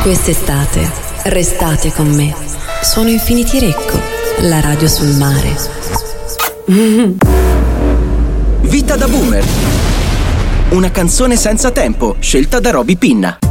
Quest'estate restate con me. Sono Infinity Recco, la radio sul mare. Vita da boomer. Una canzone senza tempo, scelta da Roby Pinna.